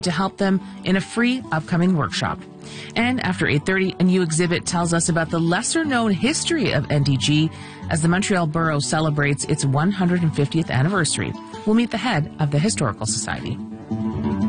to help them in a free upcoming workshop. And after 8:30, a new exhibit tells us about the lesser-known history of NDG as the Montreal Borough celebrates its 150th anniversary. We'll meet the head of the Historical Society.